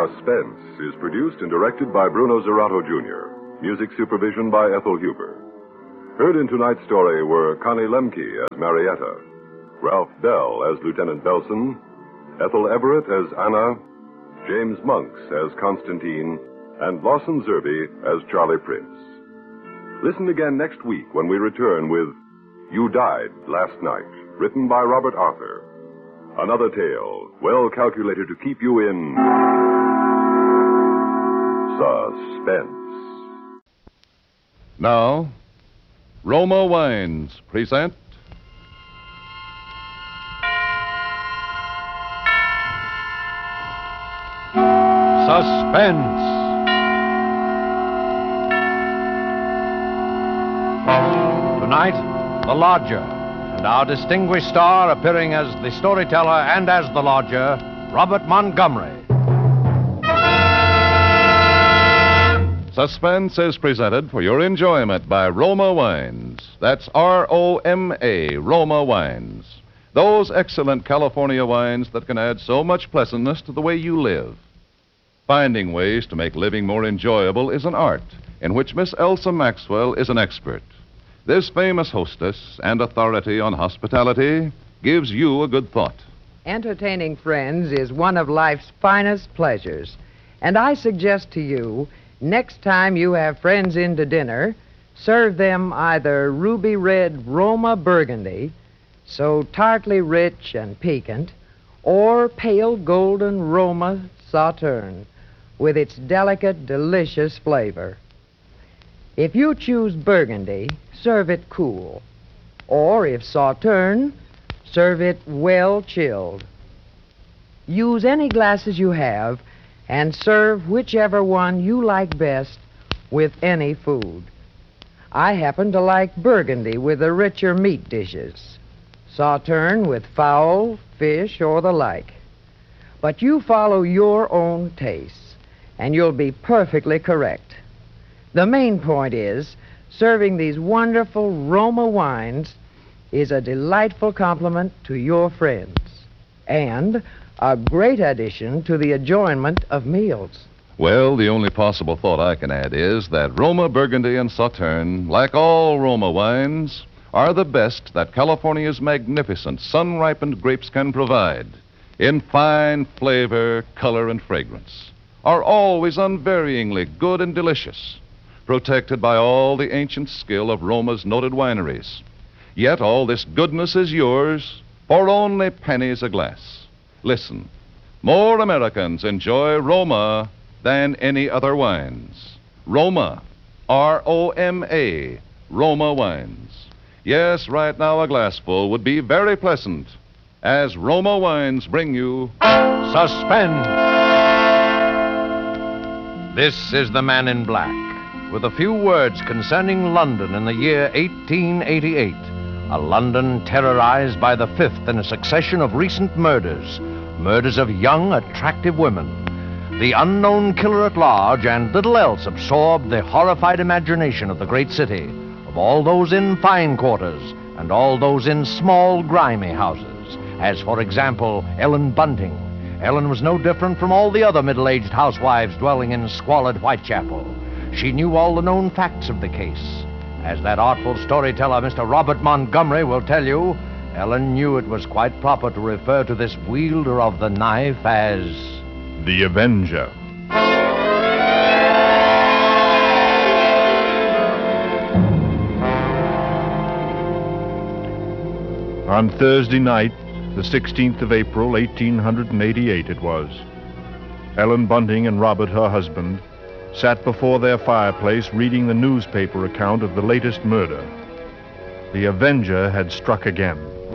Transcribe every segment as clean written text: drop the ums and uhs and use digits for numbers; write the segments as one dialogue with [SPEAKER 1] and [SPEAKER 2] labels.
[SPEAKER 1] Suspense is produced and directed by Bruno Zerato, Jr. Music supervision by Ethel Huber. Heard in tonight's story were Connie Lemke as Marietta, Ralph Bell as Lieutenant Belson, Ethel Everett as Anna, James Monks as Constantine, and Lawson Zerbe as Charlie Prince. Listen again next week when we return with You Died Last Night, written by Robert Arthur. Another tale well calculated to keep you in suspense.
[SPEAKER 2] Now, Roma Wines present Suspense. Tonight, The Lodger, and our distinguished star appearing as the storyteller and as the lodger, Robert Montgomery. Suspense is presented for your enjoyment by Roma Wines. That's R-O-M-A, Roma Wines. Those excellent California wines that can add so much pleasantness to the way you live. Finding ways to make living more enjoyable is an art in which Miss Elsa Maxwell is an expert. This famous hostess and authority on hospitality gives you a good thought.
[SPEAKER 3] Entertaining friends is one of life's finest pleasures. And I suggest to you, next time you have friends in to dinner, serve them either ruby red Roma Burgundy, so tartly rich and piquant, or pale golden Roma Sauterne, with its delicate, delicious flavor. If you choose Burgundy, serve it cool. Or if Sauterne, serve it well chilled. Use any glasses you have and serve whichever one you like best with any food. I happen to like Burgundy with the richer meat dishes, Sauterne with fowl, fish, or the like. But you follow your own tastes, and you'll be perfectly correct. The main point is, serving these wonderful Roma wines is a delightful compliment to your friends and a great addition to the enjoyment of meals.
[SPEAKER 2] Well, the only possible thought I can add is that Roma Burgundy and Sauterne, like all Roma wines, are the best that California's magnificent sun-ripened grapes can provide in fine flavor, color, and fragrance, are always unvaryingly good and delicious, protected by all the ancient skill of Roma's noted wineries. Yet all this goodness is yours for only pennies a glass. Listen, more Americans enjoy Roma than any other wines. Roma, R-O-M-A, Roma wines. Yes, right now a glassful would be very pleasant, as Roma wines bring you Suspense. This is the Man in Black, with a few words concerning London in the year 1888. A London terrorized by the fifth in a succession of recent murders. Murders of young, attractive women. The unknown killer at large and little else absorbed the horrified imagination of the great city, of all those in fine quarters and all those in small, grimy houses. As, for example, Ellen Bunting. Ellen was no different from all the other middle-aged housewives dwelling in squalid Whitechapel. She knew all the known facts of the case. As that artful storyteller, Mr. Robert Montgomery, will tell you, Ellen knew it was quite proper to refer to this wielder of the knife as
[SPEAKER 4] the Avenger. On Thursday night, the 16th of April, 1888 it was, Ellen Bunting and Robert, her husband, sat before their fireplace reading the newspaper account of the latest murder. The Avenger had struck again.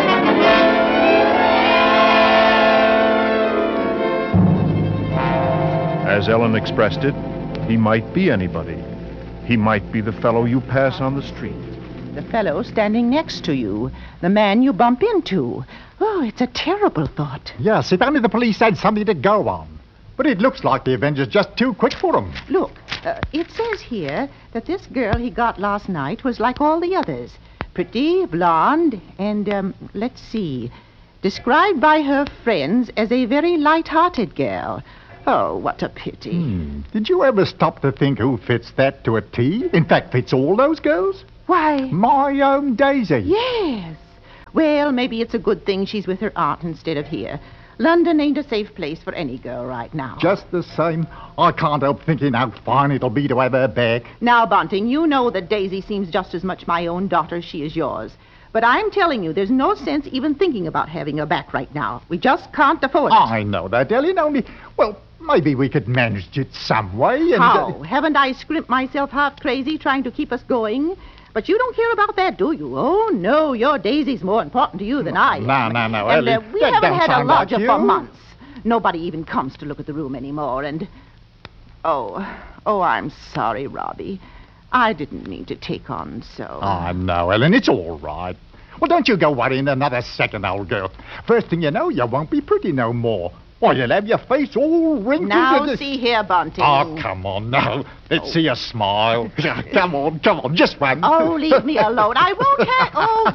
[SPEAKER 4] As Ellen expressed it, he might be anybody. He might be the fellow you pass on the street.
[SPEAKER 5] The fellow standing next to you. The man you bump into. Oh, it's a terrible thought.
[SPEAKER 6] Yes, if only the police had something to go on. But it looks like the Avenger's just too quick for them.
[SPEAKER 5] Look, it says here that this girl he got last night was like all the others. Pretty, blonde, and, let's see, described by her friends as a very light-hearted girl. Oh, what a pity.
[SPEAKER 6] Did you ever stop to think who fits that to a T? In fact, fits all those girls?
[SPEAKER 5] Why,
[SPEAKER 6] My own Daisy.
[SPEAKER 5] yes. Well, maybe it's a good thing she's with her aunt instead of here. London ain't a safe place for any girl right now.
[SPEAKER 6] Just the same, I can't help thinking how fine it'll be to have her back.
[SPEAKER 5] Now, Bunting, you know that Daisy seems just as much my own daughter as she is yours. But I'm telling you, there's no sense even thinking about having her back right now. We just can't afford it.
[SPEAKER 6] I know that, Ellen, only, well, maybe we could manage it some way. And,
[SPEAKER 5] How? Haven't I scrimped myself half crazy trying to keep us going? But you don't care about that, do you? Oh, no, your Daisy's more important to you than I am.
[SPEAKER 6] No,
[SPEAKER 5] And
[SPEAKER 6] Ellie,
[SPEAKER 5] we
[SPEAKER 6] that
[SPEAKER 5] haven't
[SPEAKER 6] don't
[SPEAKER 5] had a
[SPEAKER 6] sound like
[SPEAKER 5] lodger
[SPEAKER 6] you.
[SPEAKER 5] for months. Nobody even comes to look at the room anymore, and... Oh, I'm sorry, Robbie. I didn't mean to take on so.
[SPEAKER 6] I know, Ellen, it's all right. Well, don't you go worrying another second, old girl. First thing you know, you won't be pretty no more. Why, you'll have your face all wrinkled.
[SPEAKER 5] Now,
[SPEAKER 6] and
[SPEAKER 5] see here, Bunting.
[SPEAKER 6] Oh, come on now. Let's see you smile. Come on, just one.
[SPEAKER 5] Oh, leave me alone. I won't have... Oh,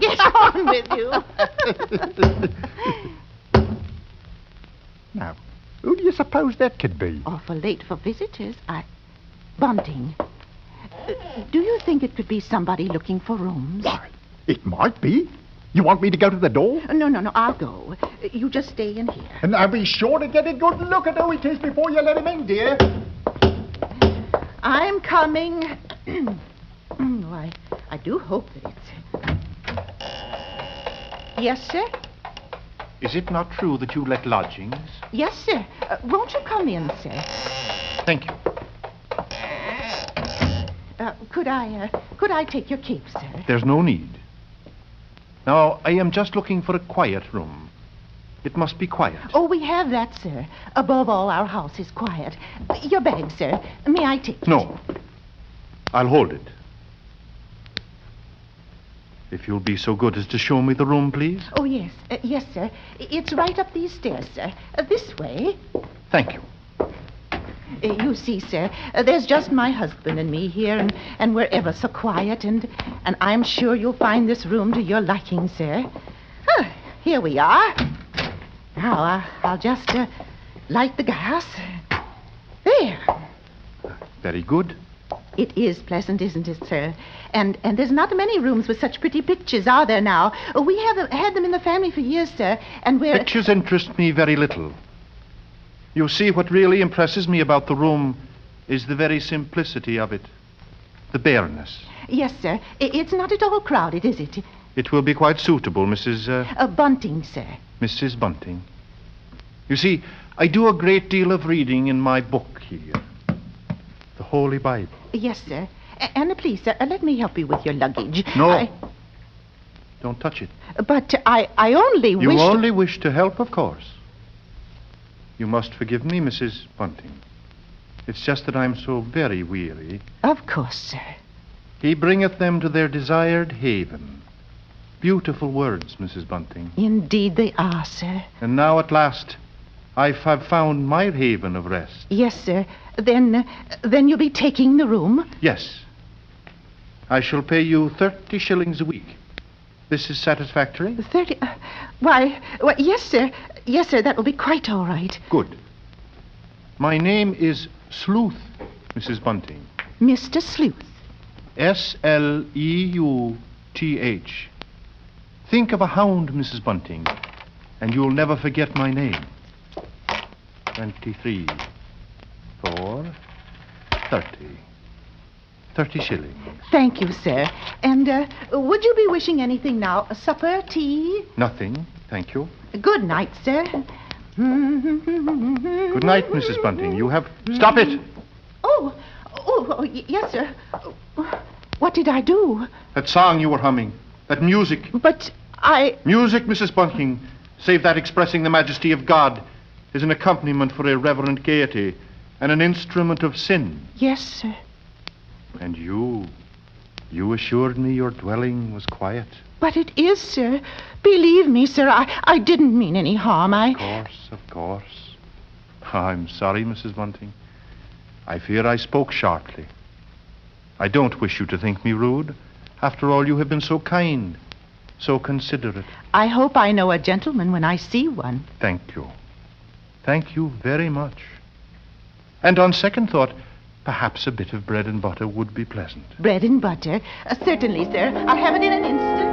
[SPEAKER 5] get on with you.
[SPEAKER 6] Now, who do you suppose that could be?
[SPEAKER 5] Awful late for visitors. Bunting, do you think it could be somebody looking for rooms?
[SPEAKER 6] Why, it might be. You want me to go to the door?
[SPEAKER 5] No, I'll go. You just stay in here.
[SPEAKER 6] And I'll be sure to get a good look at who it is before you let him in, dear.
[SPEAKER 5] I'm coming. Why, I do hope that it's... Yes, sir?
[SPEAKER 4] Is it not true that you let lodgings?
[SPEAKER 5] Yes, sir. Won't you come in, sir?
[SPEAKER 4] Thank you.
[SPEAKER 5] Could I take your cape, sir?
[SPEAKER 4] There's no need. Now, I am just looking for a quiet room. It must be quiet.
[SPEAKER 5] Oh, we have that, sir. Above all, our house is quiet. Your bag, sir. May I take it?
[SPEAKER 4] No. I'll hold it. If you'll be so good as to show me the room, please.
[SPEAKER 5] Oh, yes. Yes, sir. It's right up these stairs, sir. This way.
[SPEAKER 4] Thank you.
[SPEAKER 5] You see, sir, there's just my husband and me here, and we're ever so quiet, and I'm sure you'll find this room to your liking, sir. Here we are. Now, I'll just light the gas. There.
[SPEAKER 4] Very good.
[SPEAKER 5] It is pleasant, isn't it, sir? And there's not many rooms with such pretty pictures, are there now? We have had them in the family for years, sir, and we're...
[SPEAKER 4] Pictures interest me very little. You see, what really impresses me about the room is the very simplicity of it. The bareness.
[SPEAKER 5] Yes, sir. It's not at all crowded, is it?
[SPEAKER 4] It will be quite suitable, Mrs.
[SPEAKER 5] Bunting, sir.
[SPEAKER 4] Mrs. Bunting. You see, I do a great deal of reading in my book here. The Holy Bible.
[SPEAKER 5] Yes, sir. And please, sir, let me help you with your luggage.
[SPEAKER 4] No. Don't touch it.
[SPEAKER 5] But I only wish...
[SPEAKER 4] You only wish to help, of course. You must forgive me, Mrs. Bunting. It's just that I'm so very weary.
[SPEAKER 5] Of course, sir.
[SPEAKER 4] He bringeth them to their desired haven. Beautiful words, Mrs. Bunting.
[SPEAKER 5] Indeed they are, sir.
[SPEAKER 4] And now at last, I have found my haven of rest.
[SPEAKER 5] Yes, sir. Then you'll be taking the room?
[SPEAKER 4] Yes. I shall pay you 30 shillings a week. This is satisfactory?
[SPEAKER 5] 30... Why, yes, sir. Yes, sir, that will be quite all right.
[SPEAKER 4] Good. My name is Sleuth, Mrs. Bunting.
[SPEAKER 5] Mr. Sleuth.
[SPEAKER 4] Sleuth. Think of a hound, Mrs. Bunting, and you'll never forget my name. 23, 4, 30. 30 shillings.
[SPEAKER 5] Thank you, sir. And would you be wishing anything now? Supper, tea?
[SPEAKER 4] Nothing, thank you.
[SPEAKER 5] Good night, sir.
[SPEAKER 4] Good night, Mrs. Bunting. You have... Stop it!
[SPEAKER 5] Oh, yes, sir. What did I do?
[SPEAKER 4] That song you were humming. That music.
[SPEAKER 5] But
[SPEAKER 4] Music, Mrs. Bunting, save that expressing the majesty of God, is an accompaniment for irreverent gaiety and an instrument of sin.
[SPEAKER 5] Yes, sir.
[SPEAKER 4] And you assured me your dwelling was quiet.
[SPEAKER 5] But it is, sir. Believe me, sir, I didn't mean any harm.
[SPEAKER 4] Of course. I'm sorry, Mrs. Bunting. I fear I spoke sharply. I don't wish you to think me rude. After all, you have been so kind, so considerate.
[SPEAKER 5] I hope I know a gentleman when I see one.
[SPEAKER 4] Thank you. Thank you very much. And on second thought, perhaps a bit of bread and butter would be pleasant.
[SPEAKER 5] Bread and butter? Certainly, sir. I'll have it in an instant.